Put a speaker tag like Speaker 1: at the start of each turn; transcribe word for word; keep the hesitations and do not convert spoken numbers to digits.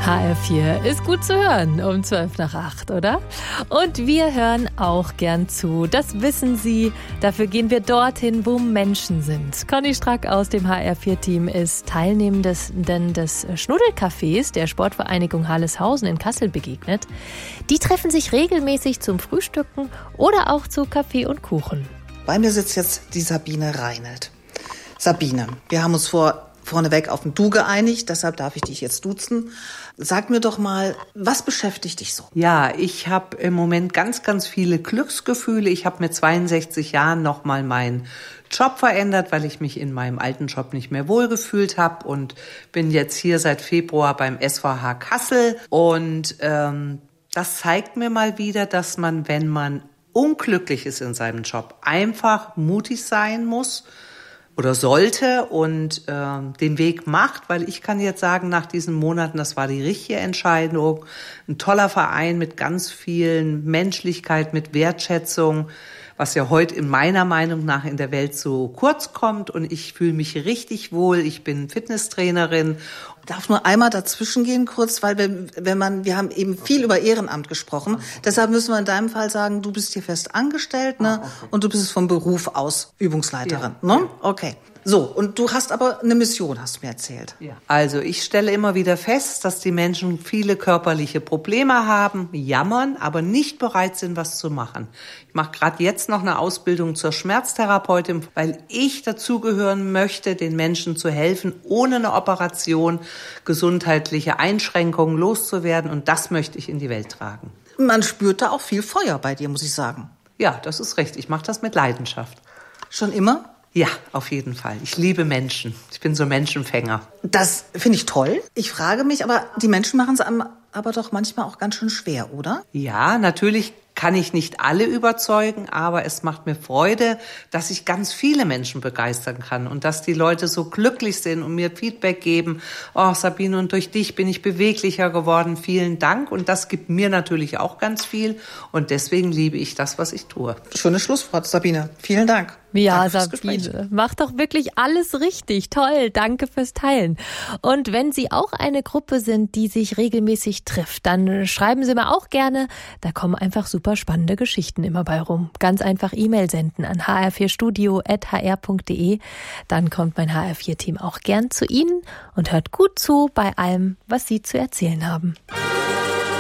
Speaker 1: H R vier ist gut zu hören um zwölf nach acht, oder? Und wir hören auch gern zu. Das wissen Sie. Dafür gehen wir dorthin, wo Menschen sind. Conny Strack aus dem H R vier Team ist Teilnehmerin des, des Schnuddelcafés der Sportvereinigung Halleshausen in Kassel begegnet. Die treffen sich regelmäßig zum Frühstücken oder auch zu Kaffee und Kuchen.
Speaker 2: Bei mir sitzt jetzt die Sabine Reinelt. Sabine, wir haben uns vor vorneweg auf ein Du geeinigt, deshalb darf ich dich jetzt duzen. Sag mir doch mal, was beschäftigt dich so?
Speaker 3: Ja, ich habe im Moment ganz, ganz viele Glücksgefühle. Ich habe mit zweiundsechzig Jahren nochmal meinen Job verändert, weil ich mich in meinem alten Job nicht mehr wohlgefühlt habe und bin jetzt hier seit Februar beim S V H Kassel. Und ähm, das zeigt mir mal wieder, dass man, wenn man unglücklich ist in seinem Job, einfach mutig sein muss oder sollte und äh, den Weg macht, weil ich kann jetzt sagen, nach diesen Monaten, das war die richtige Entscheidung. Ein toller Verein mit ganz vielen Menschlichkeit, mit Wertschätzung, was ja heute in meiner Meinung nach in der Welt so kurz kommt, und ich fühle mich richtig wohl. Ich bin Fitnesstrainerin.
Speaker 2: Ich darf nur einmal dazwischen gehen kurz, weil wir, wenn man, wir haben eben viel über Ehrenamt gesprochen. Okay. Deshalb müssen wir in deinem Fall sagen, du bist hier fest angestellt, ne? Ah, okay. Und du bist vom Beruf aus Übungsleiterin, ja. Ne? Okay. So, und du hast aber eine Mission, hast du mir erzählt.
Speaker 3: Ja. Also ich stelle immer wieder fest, dass die Menschen viele körperliche Probleme haben, jammern, aber nicht bereit sind, was zu machen. Ich mache gerade jetzt noch eine Ausbildung zur Schmerztherapeutin, weil ich dazugehören möchte, den Menschen zu helfen, ohne eine Operation gesundheitliche Einschränkungen loszuwerden. Und das möchte ich in die Welt tragen.
Speaker 2: Man spürt da auch viel Feuer bei dir, muss ich sagen.
Speaker 3: Ja, das ist richtig. Ich mache das mit Leidenschaft.
Speaker 2: Schon immer?
Speaker 3: Ja, auf jeden Fall. Ich liebe Menschen. Ich bin so Menschenfänger.
Speaker 2: Das finde ich toll. Ich frage mich, aber die Menschen machen es einem aber doch manchmal auch ganz schön schwer, oder?
Speaker 3: Ja, natürlich kann ich nicht alle überzeugen, aber es macht mir Freude, dass ich ganz viele Menschen begeistern kann und dass die Leute so glücklich sind und mir Feedback geben. Oh, Sabine, und durch dich bin ich beweglicher geworden. Vielen Dank. Und das gibt mir natürlich auch ganz viel. Und deswegen liebe ich das, was ich tue.
Speaker 2: Schönes Schlusswort, Sabine. Vielen Dank.
Speaker 1: Ja, Sabine, mach doch wirklich alles richtig. Toll, danke fürs Teilen. Und wenn Sie auch eine Gruppe sind, die sich regelmäßig trifft, dann schreiben Sie mir auch gerne. Da kommen einfach super spannende Geschichten immer bei rum. Ganz einfach E-Mail senden an h r vier studio at h r punkt d e. Dann kommt mein H R vier Team auch gern zu Ihnen und hört gut zu bei allem, was Sie zu erzählen haben.